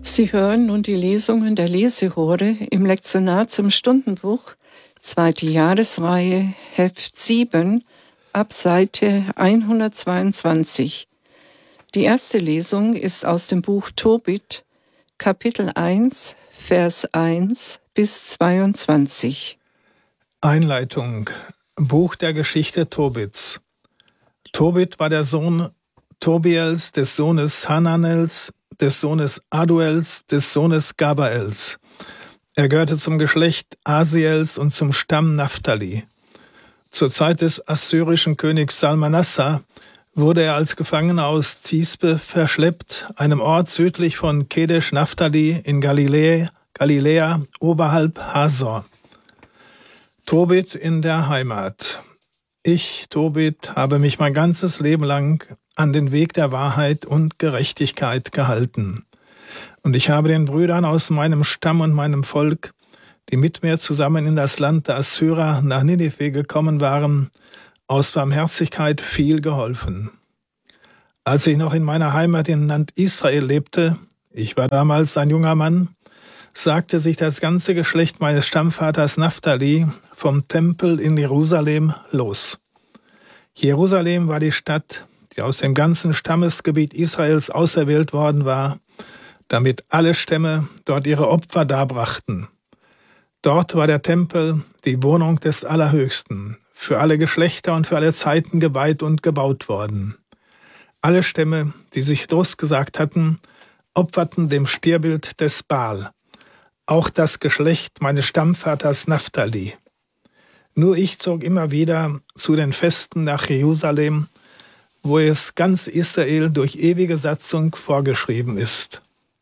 Sie hören nun die Lesungen der Lesehore im Lektionar zum Stundenbuch, 2. Jahresreihe, Heft 7, ab Seite 122. Die erste Lesung ist aus dem Buch Tobit, Kapitel 1, Vers 1 bis 22. Einleitung. Buch der Geschichte Tobits. Tobit war der Sohn Tobiels, des Sohnes Hananels, des Sohnes Aduels, des Sohnes Gabaels. Er gehörte zum Geschlecht Asiels und zum Stamm Naphtali. Zur Zeit des assyrischen Königs Salmanassar wurde er als Gefangener aus Tisbe verschleppt, einem Ort südlich von Kedesh Naphtali in Galiläa oberhalb Hasor. Tobit in der Heimat. Ich, Tobit, habe mich mein ganzes Leben lang an den Weg der Wahrheit und Gerechtigkeit gehalten. Und ich habe den Brüdern aus meinem Stamm und meinem Volk, die mit mir zusammen in das Land der Assyrer nach Ninive gekommen waren, aus Barmherzigkeit viel geholfen. Als ich noch in meiner Heimat im Land Israel lebte, ich war damals ein junger Mann, sagte sich das ganze Geschlecht meines Stammvaters Naphtali vom Tempel in Jerusalem los. Jerusalem war die Stadt, die aus dem ganzen Stammesgebiet Israels auserwählt worden war, damit alle Stämme dort ihre Opfer darbrachten. Dort war der Tempel, die Wohnung des Allerhöchsten, für alle Geschlechter und für alle Zeiten geweiht und gebaut worden. Alle Stämme, die sich losgesagt hatten, opferten dem Stierbild des Baal, auch das Geschlecht meines Stammvaters Naphtali. Nur ich zog immer wieder zu den Festen nach Jerusalem, wo es ganz Israel durch ewige Satzung vorgeschrieben ist.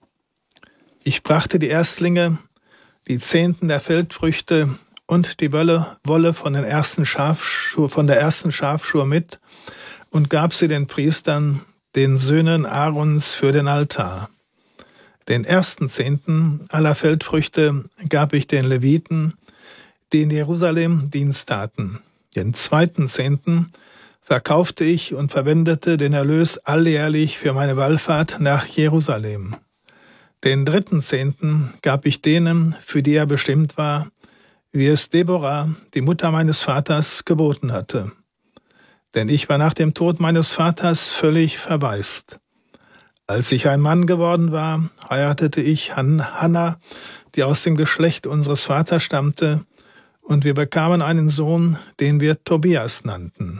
Ich brachte die Erstlinge, die Zehnten der Feldfrüchte und die Wolle von der ersten Schafschur mit und gab sie den Priestern, den Söhnen Aarons, für den Altar. Den ersten Zehnten aller Feldfrüchte gab ich den Leviten, die in Jerusalem Dienst taten. Den zweiten Zehnten verkaufte ich und verwendete den Erlös alljährlich für meine Wallfahrt nach Jerusalem. Den dritten Zehnten gab ich denen, für die er bestimmt war, wie es Deborah, die Mutter meines Vaters, geboten hatte. Denn ich war nach dem Tod meines Vaters völlig verwaist. Als ich ein Mann geworden war, heiratete ich Hannah, die aus dem Geschlecht unseres Vaters stammte, und wir bekamen einen Sohn, den wir Tobias nannten.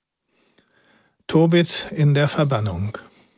Tobit in der Verbannung.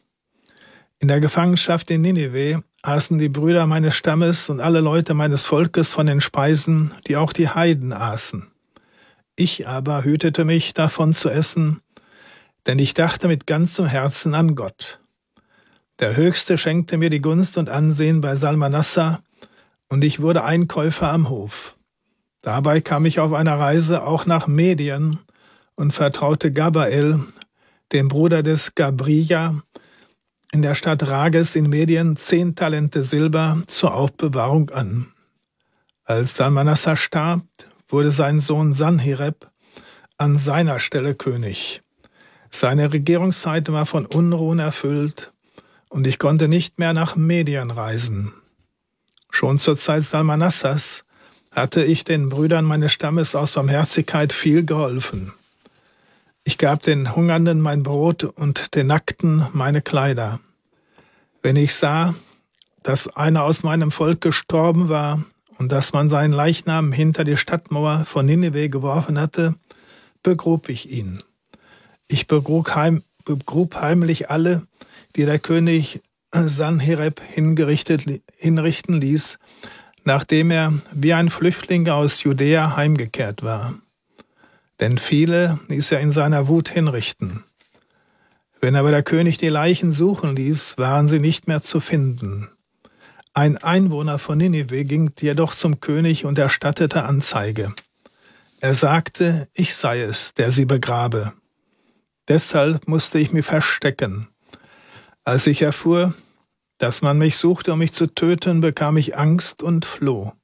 In der Gefangenschaft in Ninive aßen die Brüder meines Stammes und alle Leute meines Volkes von den Speisen, die auch die Heiden aßen. Ich aber hütete mich, davon zu essen, denn ich dachte mit ganzem Herzen an Gott. Der Höchste schenkte mir die Gunst und Ansehen bei Salmanassar, und ich wurde Einkäufer am Hof. Dabei kam ich auf einer Reise auch nach Medien und vertraute Gabael, dem Bruder des Gabrija, in der Stadt Rages in Medien 10 Talente Silber zur Aufbewahrung an. Als Salmanassar starb, wurde sein Sohn Sanherib an seiner Stelle König. Seine Regierungszeit war von Unruhen erfüllt, und ich konnte nicht mehr nach Medien reisen. Schon zur Zeit Salmanassars hatte ich den Brüdern meines Stammes aus Barmherzigkeit viel geholfen. Ich gab den Hungernden mein Brot und den Nackten meine Kleider. Wenn ich sah, dass einer aus meinem Volk gestorben war und dass man seinen Leichnam hinter die Stadtmauer von Ninive geworfen hatte, begrub ich ihn. Ich begrub heimlich alle, die der König Sanherib hinrichten ließ, nachdem er wie ein Flüchtling aus Judäa heimgekehrt war. Denn viele ließ er in seiner Wut hinrichten. Wenn aber der König die Leichen suchen ließ, waren sie nicht mehr zu finden. Ein Einwohner von Ninive ging jedoch zum König und erstattete Anzeige. Er sagte, ich sei es, der sie begrabe. Deshalb musste ich mich verstecken. Als ich erfuhr, dass man mich suchte, um mich zu töten, bekam ich Angst und floh.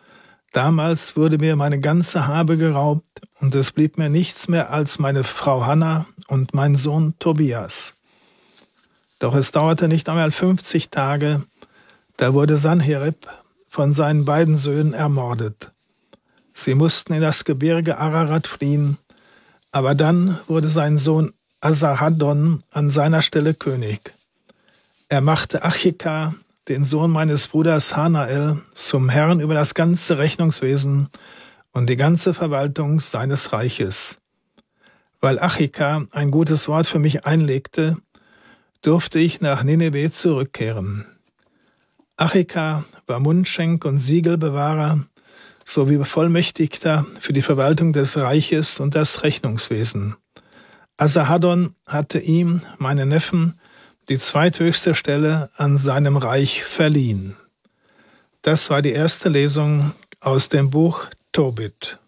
Damals wurde mir meine ganze Habe geraubt, und es blieb mir nichts mehr als meine Frau Hannah und mein Sohn Tobias. Doch es dauerte nicht einmal 50 Tage, Da wurde Sanherib von seinen beiden Söhnen ermordet. Sie mussten in das Gebirge Ararat fliehen, aber dann wurde sein Sohn Asarhaddon an seiner Stelle König. Er machte Achika, den Sohn meines Bruders Hanael, zum Herrn über das ganze Rechnungswesen und die ganze Verwaltung seines Reiches. Weil Achika ein gutes Wort für mich einlegte, durfte ich nach Nineveh zurückkehren. Achika war Mundschenk und Siegelbewahrer sowie Bevollmächtigter für die Verwaltung des Reiches und das Rechnungswesen. Asarhaddon hatte ihm, meinen Neffen, die zweithöchste Stelle an seinem Reich verliehen. Das war die erste Lesung aus dem Buch Tobit.